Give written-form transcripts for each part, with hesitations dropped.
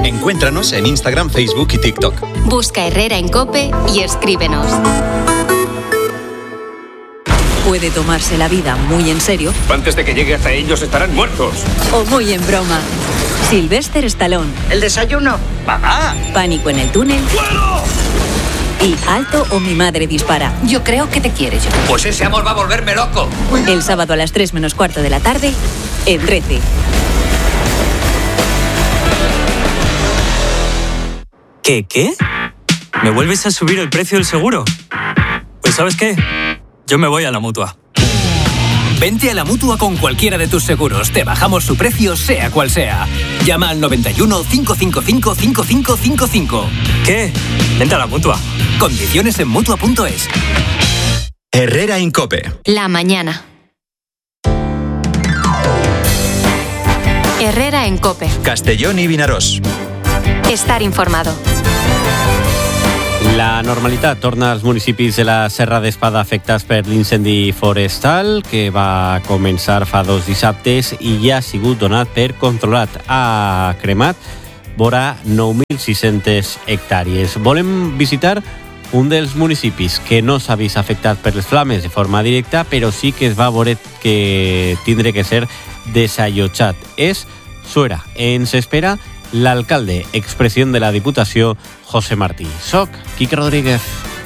Encuéntranos en Instagram, Facebook y TikTok. Busca Herrera en COPE y escríbenos. Puede tomarse la vida muy en serio. Antes de que llegue hasta ellos estarán muertos. O muy en broma. Sylvester Stallone. ¿El desayuno? ¡Mamá! Pánico en el túnel. ¡Fuego! Y Alto o mi madre dispara. Yo creo que te quiere yo. Pues ese amor va a volverme loco. El sábado a las 3 menos cuarto de la tarde, en 13. ¿Qué? ¿Me vuelves a subir el precio del seguro? Pues ¿sabes qué? Yo me voy a la Mutua. Vente a la Mutua con cualquiera de tus seguros. Te bajamos su precio, sea cual sea. Llama al 91 555 5555. ¿Qué? Vente a la Mutua. Condiciones en Mutua.es. Herrera en COPE. La mañana. Herrera en COPE. Castellón i Vinaròs. Estar informado. La normalitat torna als municipis de la Serra d'Espada afectats per l'incendi forestal que va començar fa 2 dissabtes i ja ha sigut donat per controlat. Ha cremat vora 9.600 hectàrees. Volem visitar un dels municipis que no s'ha vist afectat per les flames de forma directa, però sí que es va veure que tindrà que ser desallotjat. És Suera. Ens espera l'alcalde, expresident de la Diputació, José Martí. Soc Quique Rodríguez.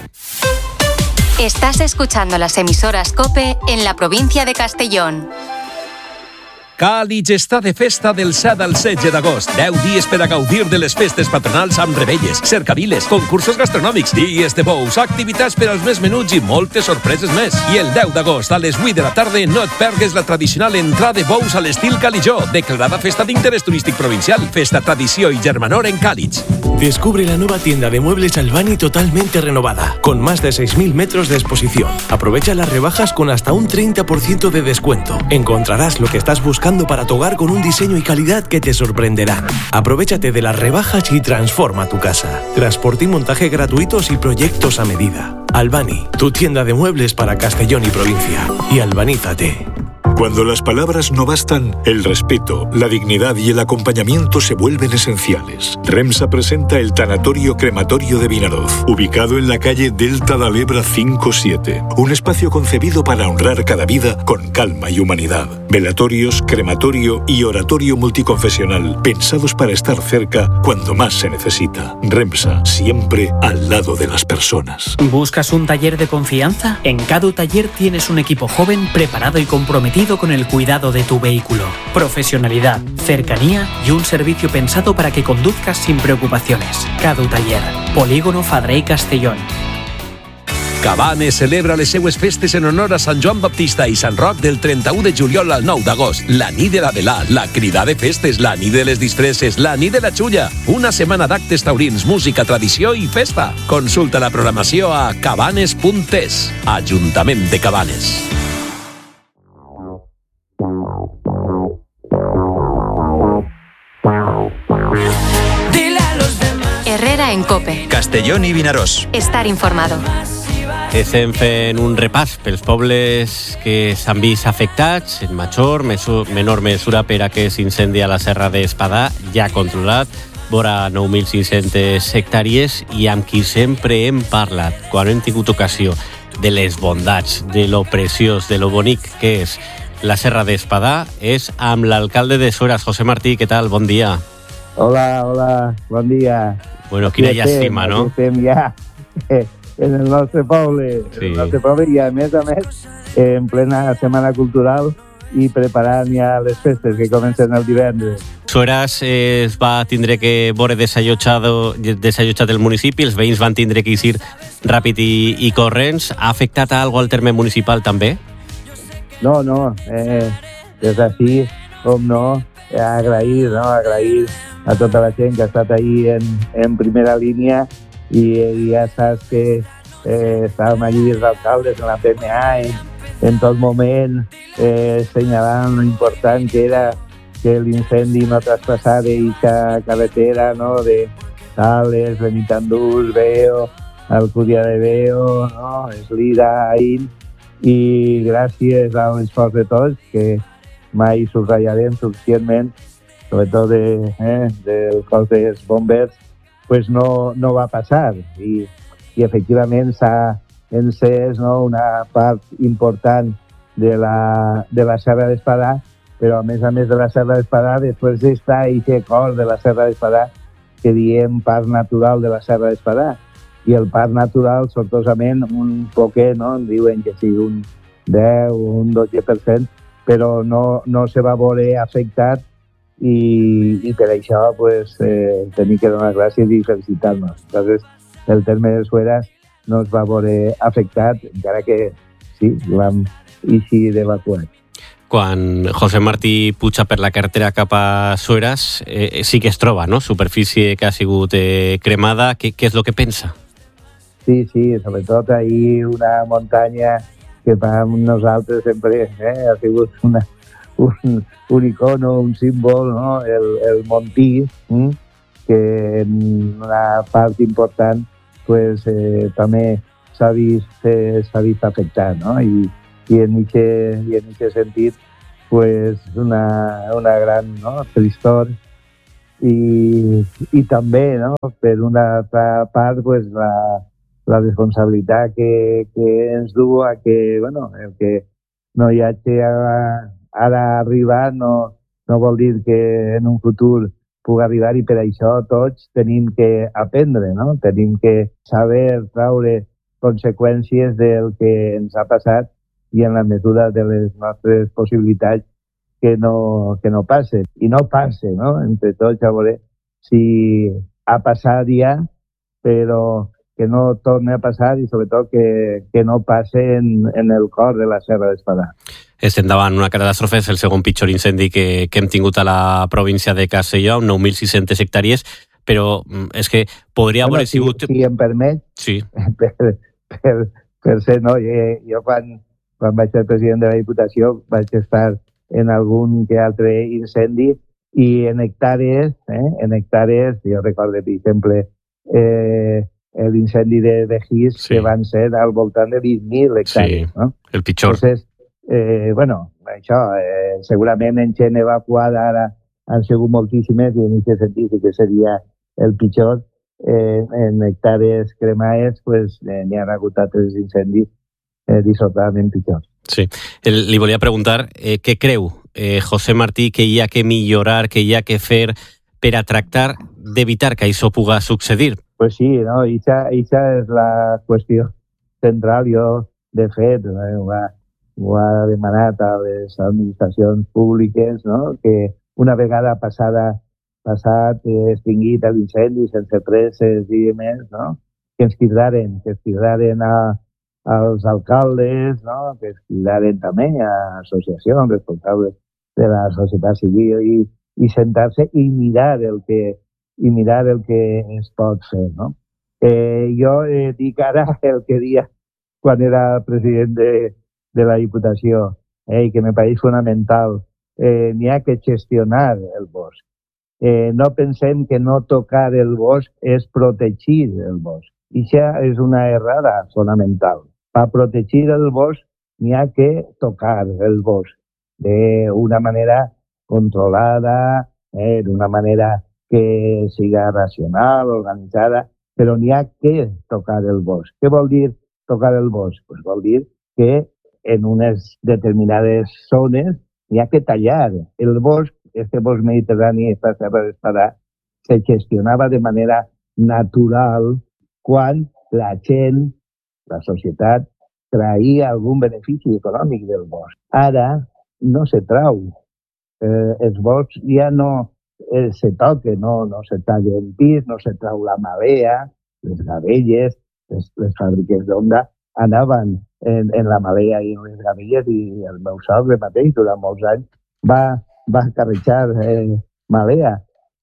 Estás escuchando las emisoras COPE en la provincia de Castellón. Càlig està de festa del 7 al 16 d'agost. 10 dies per a gaudir de les festes patronals amb rebelles, cercaviles, concursos gastronòmics, dies de bous, activitats per als més menuts i moltes sorpreses més. I el 10 d'agost, a les 8 de la tarda, no et pergues la tradicional entrada de bous a l'estil Calijó, declarada festa d'interès turístic provincial. Festa, tradició i germanor en Càlig. Descubre la nueva tienda de muebles Albani totalmente renovada, con más de 6.000 metros de exposición. Aprovecha las rebajas con hasta un 30% de descuento. Encontrarás lo que estás buscando para tu hogar con un diseño y calidad que te sorprenderán. Aprovéchate de las rebajas y transforma tu casa. Transporte y montaje gratuitos y proyectos a medida. Albani, tu tienda de muebles para Castellón y provincia. Y albanízate. Cuando las palabras no bastan, el respeto, la dignidad y el acompañamiento se vuelven esenciales. REMSA presenta el Tanatorio Crematorio de Vinaroz, ubicado en la calle Delta de l'Ebre 5-7. Un espacio concebido para honrar cada vida con calma y humanidad. Velatorios, crematorio y oratorio multiconfesional, pensados para estar cerca cuando más se necesita. REMSA, siempre al lado de las personas. ¿Buscas un taller de confianza? En Cadu Taller tienes un equipo joven, preparado y comprometido con el cuidado de tu vehículo. Profesionalidad, cercanía y un servicio pensado para que conduzcas sin preocupaciones. Cadu Taller, Polígono Fadré i Castellón. Cabanes celebra les seues festes en honor a Sant Joan Baptista i Sant Roc del 31 de juliol al 9 d'agost. La nit de la velà, la cridada de festes, la nit de les disfresses, la nit de la xulla. Una setmana d'actes taurins, música, tradició i festa. Consulta la programació a cabanes.es. Ajuntament de Cabanes. Herrera en COPE. Castellón i Vinaròs. Estar informado. Estem fent un repàs pels pobles que s'han vist afectats en menor mesura per aquest incendi a la Serra d'Espadà, ja controlat, vora 9.500 hectàrees, i amb qui sempre hem parlat, quan hem tingut ocasió, de les bondats, de lo preciós, de lo bonic que és la Serra d'Espadà, és amb l'alcalde de Sueras, José Martí. Què tal? Bon dia. Hola, bon dia. Bueno, quina llàstima, no? Estem ja en el nostre poble, i a més, en plena Setmana Cultural i preparant ja les festes que comencen el divendres. Sueras es va tindre que veure desallotjat el municipi, els veïns van tindre que eixir ràpid i corrents. Ha afectat a algo al terme municipal també? No, des d'ací, com no, agrair a tota la gent que ha estat ahí en primera línia, i ja saps que estàvem allí els alcaldes en la PMA en tot moment assenyalant lo important que era que l'incendi no traspassara aquesta carretera, no, de Sales, Benitandús, Veo, Alcúdia de Veo, no, Eslida, Aín, i gràcies a l'esforç de tots, que mai subratllarem suficientment, sobretot del cos dels bombers, pues no va passar. I efectivament s'ha encès, no, una part important de la Serra d'Espadà, però a més de la Serra d'Espadà, després està aquest cor de la Serra d'Espadà que diem parc natural de la Serra d'Espadà. I el parc natural, sortosament, un poquet, no? Diuen que sigui un 10 o un 12%, però no se va veure afectat i per això pues, tenim que donar gràcies i felicitar-nos. Entonces, el terme de Sueras no es va veure afectat, encara que sí, vam eixir d'evacuat. Quan José Martí puja per la carretera cap a Sueras, sí que es troba, no? Superfície que ha sigut cremada. Què és el que pensa? Sí, sobretot ahir una muntanya que per nosaltres sempre ha sigut un icono, un símbol, no? El Montí, que en una part important pues, també s'ha vist afectat, no? I en aquest sentit pues, una gran, no, tristor i també, no, per una altra part pues, la responsabilitat que ens du a que, bueno, el que no hi hagi ara arribar no vol dir que en un futur pugui arribar i per això tots tenim que aprendre, no? Tenim que saber traure conseqüències del que ens ha passat i en la mesura de les nostres possibilitats que no passe. I no passe, no? Entre tots, a veure si ha passat ja, però que no torni a passar i sobretot que no passe en el cor de la Serra d'Espadà. Estem davant una catàstrofe, és el segon pitjor incendi que hem tingut a la província de Castelló, amb 9.600 hectàrees, però és que podria haver sigut... Si em permet, sí. per ser, no? Jo quan vaig ser president de la Diputació vaig estar en algun que altre incendi i en hectàrees, jo recordo, per exemple, l'incendi de Gis, sí, que van ser al voltant de 20.000 hectàrees. Sí, no? El pitjor. Entonces, això, segurament en gent evacuada ara han sigut moltíssimes i en aquest sentit que seria el pitjor. En hectàrees cremades pues, n'hi ha hagut altres incendis dissortadament pitjors. Sí. Li volia preguntar què creu José Martí que hi ha que millorar, que hi ha que fer per a tractar d'evitar que això pugui succeir? Pues sí, no? Ixa és la qüestió central. Jo, de fet, ho ha demanat a les administracions públiques, no? Que una vegada passat, extingit l'incendi sense presses i més, no? Que ens cridaren als alcaldes, no? Que es cridaren també a associacions responsables de la societat civil i sentar-se i mirar el que es pot fer, no? Jo dic ara el que dia quan era president de la Diputació, que me pareix fonamental, n'hi ha que gestionar el bosc. No pensem que no tocar el bosc és protegir el bosc. I això és una errada fonamental. Per protegir el bosc n'hi ha que tocar el bosc d'una manera controlada, d'una manera que siga racional, organitzada, però n'hi ha que tocar el bosc. Què vol dir tocar el bosc? Pues vol dir que en unes determinades zones n'hi ha que tallar el bosc. Este bosc mediterrani, esta Serra d'Espadà, se gestionava de manera natural quan la gent, la societat, traïa algun benefici econòmic del bosc. Ara no se trau. Els boscs ja no se toquen, no se talla el pis, no se trau la malea, les gavelles, les fàbriques d'onda anaven en la malea i en les gavelles i el meu sogre mateix durant molts anys va carrejar malea.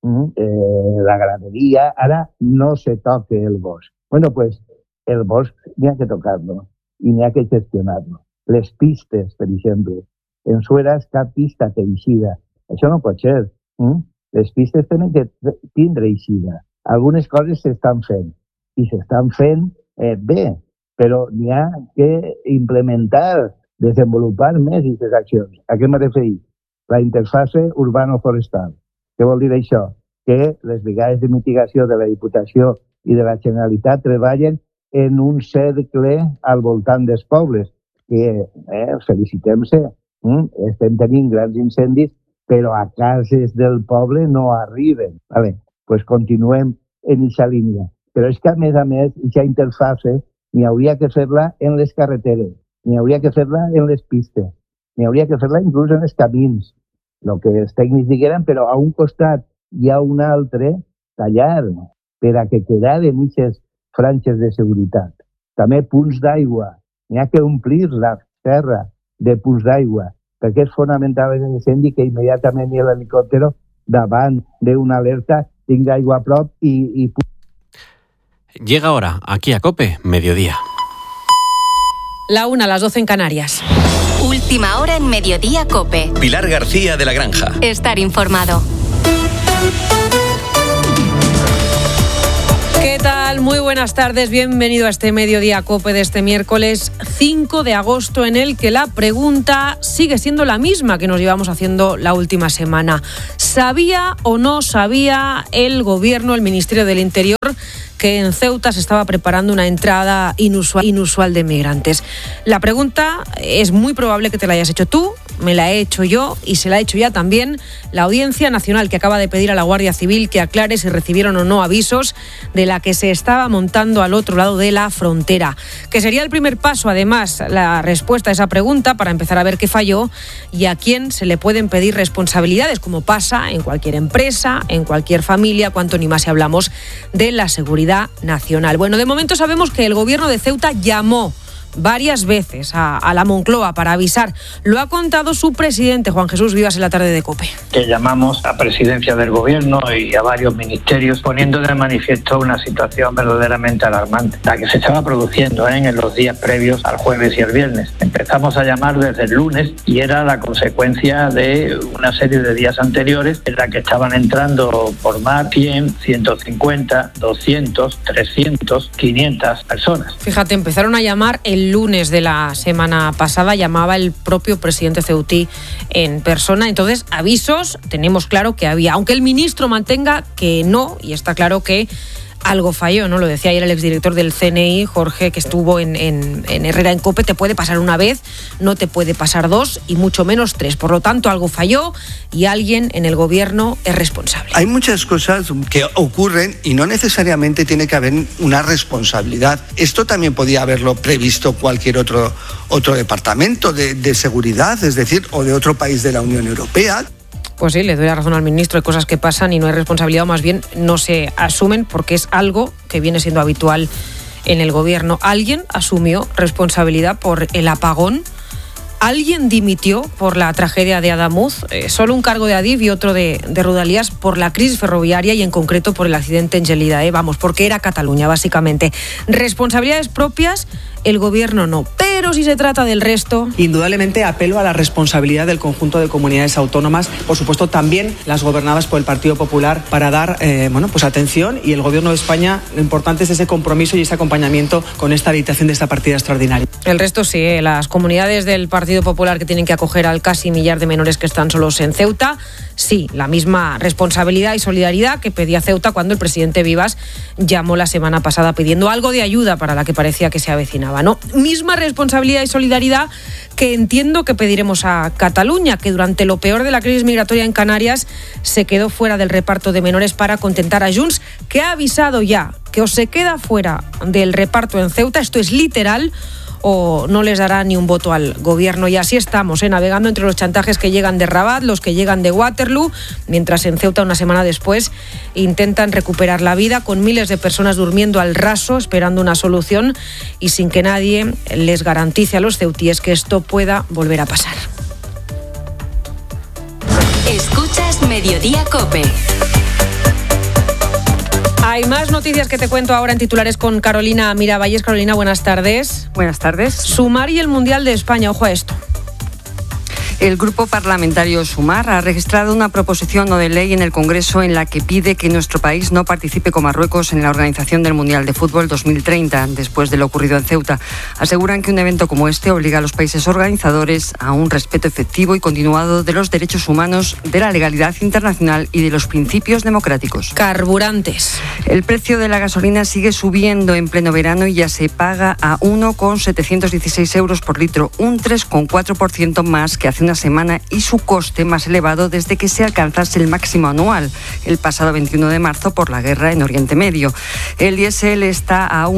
La ganaderia, ara no se toca el bosc. Bueno, pues el bosc n'hi ha que tocar-lo i n'hi ha que gestionar-lo. Les pistes, per exemple. En Sueras cap pista té eixida. Això no pot ser. Les pistes tenen que tindre eixida. Algunes coses s'estan fent i s'estan fent bé, però n'hi ha que implementar, desenvolupar més aquestes accions. A què me refereix? La interfase urbano-forestal. Què vol dir això? Que les brigades de mitigació de la Diputació i de la Generalitat treballen en un cercle al voltant dels pobles, que felicitem-se, estem tenint grans incendis, però a cases del poble no arriben. Vale, pues continuem en aquesta línia. Però és que, a més, aquesta interfase ni hauria que fer-la en les carreteres, ni hauria que fer-la en les pistes, ni hauria que fer-la inclús en els camins, el que els tècnics digueren, però a un costat hi ha un altre tallar per a que quedaren aquestes franges de seguretat. També punts d'aigua. N'hi ha que omplir la terra de punts d'aigua, perquè és fonamental en l'incendi que immediatament hi ha l'helicòptero davant d'una alerta, tinga aigua a prop i... Llega ahora, aquí a COPE, mediodía. La 1, las 12 en Canarias. Última hora en Mediodía COPE. Pilar García de la Granja. Estar informado. ¿Qué tal? Muy buenas tardes. Bienvenido a este Mediodía COPE de este miércoles 5 de agosto, en el que la pregunta sigue siendo la misma que nos llevamos haciendo la última semana. ¿Sabía o no sabía el Gobierno, el Ministerio del Interior, que en Ceuta se estaba preparando una entrada inusual de migrantes? La pregunta es muy probable que te la hayas hecho tú, me la he hecho yo y se la ha hecho ya también la Audiencia Nacional, que acaba de pedir a la Guardia Civil que aclare si recibieron o no avisos de la que se estaba montando al otro lado de la frontera. Que sería el primer paso, además, la respuesta a esa pregunta para empezar a ver qué falló y a quién se le pueden pedir responsabilidades, como pasa en cualquier empresa, en cualquier familia, cuanto ni más si hablamos de la seguridad nacional. Bueno, de momento sabemos que el Gobierno de Ceuta llamó varias veces a la Moncloa para avisar. Lo ha contado su presidente, Juan Jesús Vivas, en la tarde de COPE. Que llamamos a presidencia del Gobierno y a varios ministerios poniendo de manifiesto una situación verdaderamente alarmante, la que se estaba produciendo en los días previos al jueves y el viernes. Empezamos a llamar desde el lunes y era la consecuencia de una serie de días anteriores en la que estaban entrando por mar 100, 150, 200, 300, 500 personas. Fíjate, empezaron a llamar el lunes de la semana pasada, llamaba el propio presidente ceutí en persona. Entonces, avisos, tenemos claro que había, aunque el ministro mantenga que no, y está claro que algo falló, ¿no? Lo decía ayer el exdirector del CNI, Jorge, que estuvo en Herrera en COPE. Te puede pasar una vez, no te puede pasar dos y mucho menos tres. Por lo tanto, algo falló y alguien en el Gobierno es responsable. Hay muchas cosas que ocurren y no necesariamente tiene que haber una responsabilidad. Esto también podía haberlo previsto cualquier otro departamento de seguridad, es decir, o de otro país de la Unión Europea. Pues sí, le doy la razón al ministro, hay cosas que pasan y no hay responsabilidad, o más bien no se asumen porque es algo que viene siendo habitual en el Gobierno. Alguien asumió responsabilidad por el apagón, alguien dimitió por la tragedia de Adamuz, solo un cargo de Adif y otro de Rodalies por la crisis ferroviaria y en concreto por el accidente en Gelida, porque era Cataluña básicamente. Responsabilidades propias, el Gobierno no. Pero si se trata del resto... Indudablemente apelo a la responsabilidad del conjunto de comunidades autónomas, por supuesto también las gobernadas por el Partido Popular, para dar atención, y el Gobierno de España, lo importante es ese compromiso y ese acompañamiento con esta habilitación de esta partida extraordinaria. El resto sí, las comunidades del Partido Popular que tienen que acoger al casi millar de menores que están solos en Ceuta, sí, la misma responsabilidad y solidaridad que pedía Ceuta cuando el presidente Vivas llamó la semana pasada pidiendo algo de ayuda para la que parecía que se avecinaba, ¿no? Misma responsabilidad y solidaridad que entiendo que pediremos a Cataluña, que durante lo peor de la crisis migratoria en Canarias se quedó fuera del reparto de menores para contentar a Junts, que ha avisado ya que o se queda fuera del reparto en Ceuta, esto es literal, o no les dará ni un voto al Gobierno. Y así estamos, navegando entre los chantajes que llegan de Rabat, los que llegan de Waterloo, mientras en Ceuta, una semana después, intentan recuperar la vida con miles de personas durmiendo al raso, esperando una solución y sin que nadie les garantice a los ceutíes que esto pueda volver a pasar. Escuchas Mediodía COPE. Hay más noticias que te cuento ahora en titulares con Carolina Miravalles. Carolina, buenas tardes. Buenas tardes. Sumar y el Mundial de España, ojo a esto. El Grupo Parlamentario Sumar ha registrado una proposición no de ley en el Congreso en la que pide que nuestro país no participe con Marruecos en la organización del Mundial de Fútbol 2030, después de lo ocurrido en Ceuta. Aseguran que un evento como este obliga a los países organizadores a un respeto efectivo y continuado de los derechos humanos, de la legalidad internacional y de los principios democráticos. Carburantes. El precio de la gasolina sigue subiendo en pleno verano y ya se paga a 1,716 euros por litro, un 3,4% más que hace una semana y su coste más elevado desde que se alcanzase el máximo anual el pasado 21 de marzo por la guerra en Oriente Medio. El diésel está a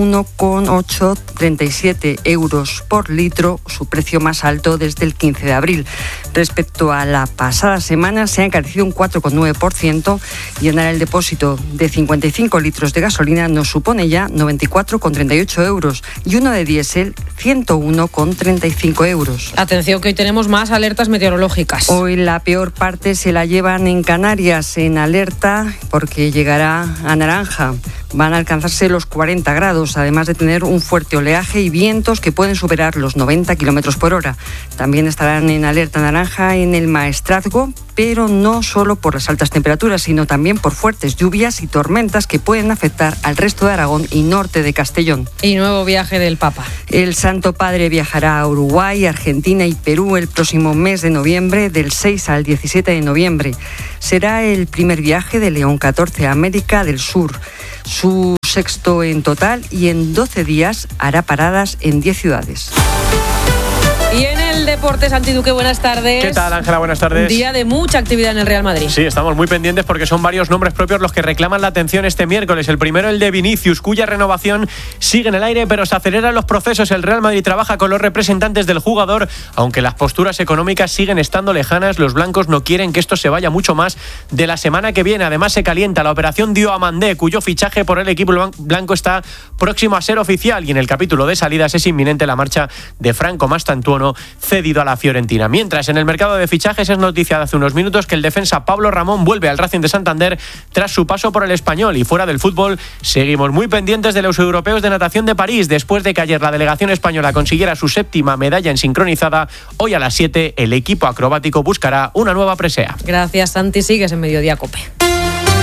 1,837 euros por litro, su precio más alto desde el 15 de abril. Respecto a la pasada semana se ha encarecido un 4,9% y llenar el depósito de 55 litros de gasolina nos supone ya 94,38 euros y uno de diésel 101,35 euros. Atención que hoy tenemos más alertas meteorológicas. Hoy la peor parte se la llevan en Canarias, en alerta porque llegará a naranja. Van a alcanzarse los 40 grados, además de tener un fuerte oleaje y vientos que pueden superar los 90 kilómetros por hora. También estarán en alerta naranja en el Maestrazgo, pero no solo por las altas temperaturas, sino también por fuertes lluvias y tormentas que pueden afectar al resto de Aragón y norte de Castellón. Y nuevo viaje del Papa. El Santo Padre viajará a Uruguay, Argentina y Perú el próximo mes de noviembre, del 6 al 17 de noviembre. Será el primer viaje de León XIV a América del Sur, su sexto en total, y en 12 días hará paradas en 10 ciudades. Y en el deporte, Santi Duque, buenas tardes. ¿Qué tal, Ángela? Buenas tardes. Día de mucha actividad en el Real Madrid. Sí, estamos muy pendientes porque son varios nombres propios los que reclaman la atención este miércoles. El primero, el de Vinicius, cuya renovación sigue en el aire, pero se aceleran los procesos. El Real Madrid trabaja con los representantes del jugador, aunque las posturas económicas siguen estando lejanas. Los blancos no quieren que esto se vaya mucho más de la semana que viene. Además, se calienta la operación Diomandé, cuyo fichaje por el equipo blanco está próximo a ser oficial. Y en el capítulo de salidas es inminente la marcha de Franco Mastantuono, cedido a la Fiorentina. Mientras, en el mercado de fichajes es noticia de hace unos minutos que el defensa Pablo Ramón vuelve al Racing de Santander tras su paso por el Español. Y fuera del fútbol, seguimos muy pendientes de los europeos de natación de París. Después de que ayer la delegación española consiguiera su 7ª medalla en sincronizada, hoy a las 7 el equipo acrobático buscará una nueva presea. Gracias, Santi. Sigues en Mediodía COPE.